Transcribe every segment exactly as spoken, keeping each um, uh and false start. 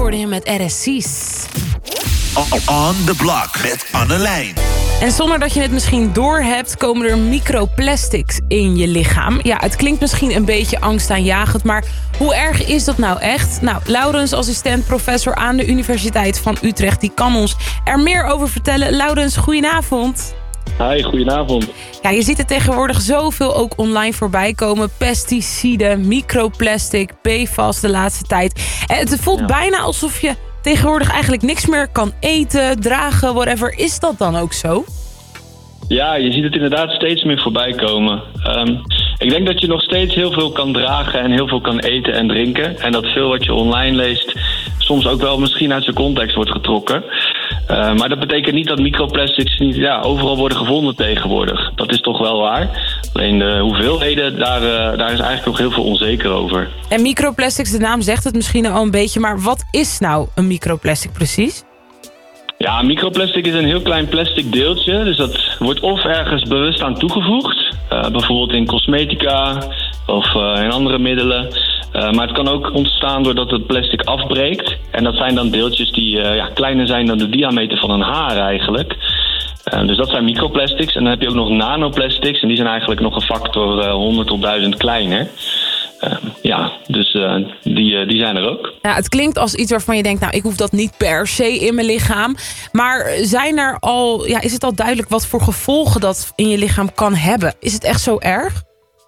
hoorde je met R S C's. On the Block met Annelijn. En zonder dat je het misschien doorhebt, komen er microplastics in je lichaam. Ja, het klinkt misschien een beetje angstaanjagend, maar hoe erg is dat nou echt? Nou, Laurens, assistent professor aan de Universiteit van Utrecht, die kan ons er meer over vertellen. Laurens, goedenavond. Hi, goedenavond. Ja, je ziet het tegenwoordig zoveel ook online voorbij komen. Pesticiden, microplastic, P F A S de laatste tijd. En het voelt ja. bijna alsof je tegenwoordig eigenlijk niks meer kan eten, dragen, whatever. Is dat dan ook zo? Ja, je ziet het inderdaad steeds meer voorbij komen. Um, ik denk dat je nog steeds heel veel kan dragen en heel veel kan eten en drinken. En dat veel wat je online leest soms ook wel misschien uit zijn context wordt getrokken. Uh, maar dat betekent niet dat microplastics niet ja, overal worden gevonden tegenwoordig. Dat is toch wel waar. Alleen de hoeveelheden, daar, uh, daar is eigenlijk nog heel veel onzeker over. En microplastics, de naam zegt het misschien al een beetje, maar wat is nou een microplastic precies? Ja, microplastic is een heel klein plastic deeltje. Dus dat wordt of ergens bewust aan toegevoegd. Uh, bijvoorbeeld in cosmetica of uh, in andere middelen. Uh, maar het kan ook ontstaan doordat het plastic afbreekt. En dat zijn dan deeltjes die uh, ja, kleiner zijn dan de diameter van een haar eigenlijk. Uh, dus dat zijn microplastics. En dan heb je ook nog nanoplastics. En die zijn eigenlijk nog een factor uh, honderd tot duizend kleiner. Uh, ja, dus uh, die, uh, die zijn er ook. Ja, het klinkt als iets waarvan je denkt, nou, ik hoef dat niet per se in mijn lichaam. Maar zijn er al, ja, is het al duidelijk wat voor gevolgen dat in je lichaam kan hebben? Is het echt zo erg?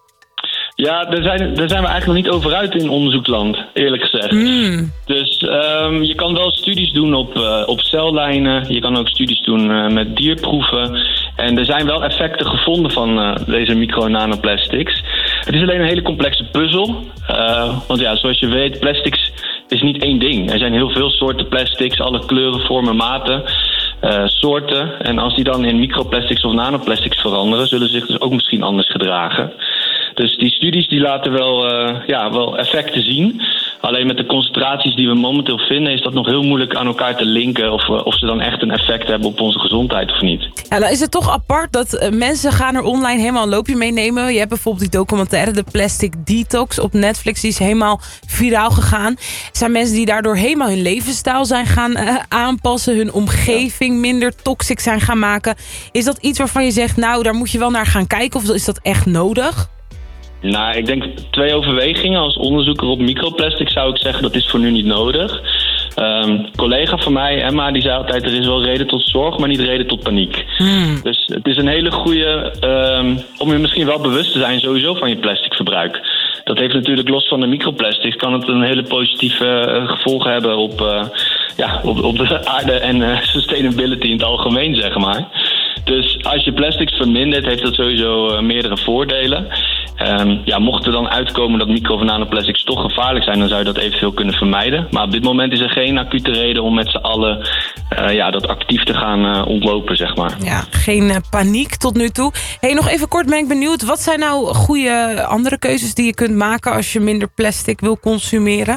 Ja, daar zijn, daar zijn we eigenlijk nog niet over uit in onderzoeksland, eerlijk gezegd. Mm. Dus um, je kan wel studies doen op, uh, op cellijnen. Je kan ook studies doen uh, met dierproeven. En er zijn wel effecten gevonden van uh, deze micro- en nanoplastics. Het is alleen een hele complexe puzzel. Uh, want ja, zoals je weet, plastics is niet één ding. Er zijn heel veel soorten plastics, alle kleuren, vormen, maten, uh, soorten. En als die dan in microplastics of nanoplastics veranderen, zullen ze zich dus ook misschien anders gedragen. Dus die studies die laten wel, uh, ja, wel effecten zien. Alleen met de concentraties die we momenteel vinden is dat nog heel moeilijk aan elkaar te linken of, uh, of ze dan echt een effect hebben op onze gezondheid of niet. Ja, dan is het toch apart dat uh, mensen gaan er online helemaal een loopje meenemen. Je hebt bijvoorbeeld die documentaire The Plastic Detox op Netflix. Die is helemaal viraal gegaan. Er zijn mensen die daardoor helemaal hun levensstijl zijn gaan uh, aanpassen. Hun omgeving minder toxic zijn gaan maken. Is dat iets waarvan je zegt, nou daar moet je wel naar gaan kijken of is dat echt nodig? Nou, ik denk twee overwegingen. Als onderzoeker op microplastic zou ik zeggen dat is voor nu niet nodig. Um, een collega van mij, Emma, die zei altijd er is wel reden tot zorg, maar niet reden tot paniek. Hmm. Dus het is een hele goede um, om je misschien wel bewust te zijn sowieso van je plasticverbruik. Dat heeft natuurlijk los van de microplastics kan het een hele positieve uh, gevolgen hebben op, uh, ja, op, op de aarde en uh, sustainability in het algemeen, zeg maar. Dus als je plastics vermindert, heeft dat sowieso uh, meerdere voordelen. Um, ja, mocht er dan uitkomen dat micro- of nanoplastics toch gevaarlijk zijn, dan zou je dat eventueel kunnen vermijden. Maar op dit moment is er geen acute reden om met z'n allen uh, ja, dat actief te gaan uh, ontlopen, zeg maar. Ja, geen uh, paniek tot nu toe. Hey, nog even kort ben ik benieuwd. Wat zijn nou goede andere keuzes die je kunt maken als je minder plastic wil consumeren?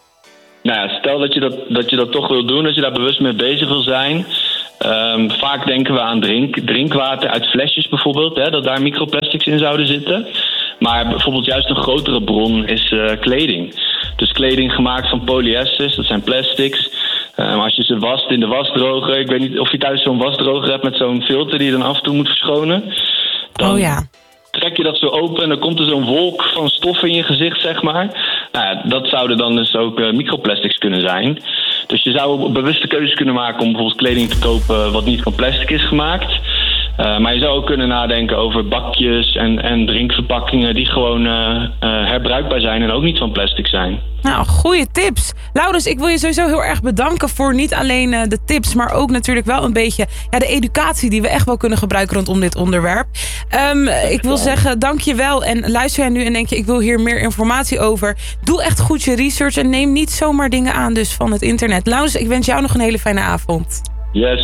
Nou ja, stel dat je dat, dat je dat toch wil doen, dat je daar bewust mee bezig wil zijn. Um, vaak denken we aan drink, drinkwater uit flesjes bijvoorbeeld, hè, dat daar microplastics in zouden zitten. Maar bijvoorbeeld juist een grotere bron is uh, kleding. Dus kleding gemaakt van polyesters, dat zijn plastics. Um, als je ze wast in de wasdroger, ik weet niet of je thuis zo'n wasdroger hebt met zo'n filter die je dan af en toe moet verschonen. Dan oh ja. Trek je dat zo open en dan komt er zo'n wolk van stof in je gezicht, zeg maar. Nou ja, dat zouden dan dus ook uh, microplastics kunnen zijn. Dus je zou een bewuste keuze kunnen maken om bijvoorbeeld kleding te kopen wat niet van plastic is gemaakt. Uh, maar je zou ook kunnen nadenken over bakjes en, en drinkverpakkingen die gewoon uh, uh, herbruikbaar zijn en ook niet van plastic zijn. Nou, goede tips. Laurens, ik wil je sowieso heel erg bedanken voor niet alleen uh, de tips, maar ook natuurlijk wel een beetje ja, de educatie die we echt wel kunnen gebruiken rondom dit onderwerp. Um, ik wil zeggen, dank je wel. En luister jij nu en denk je, ik wil hier meer informatie over. Doe echt goed je research en neem niet zomaar dingen aan dus van het internet. Laurens, ik wens jou nog een hele fijne avond. Yes.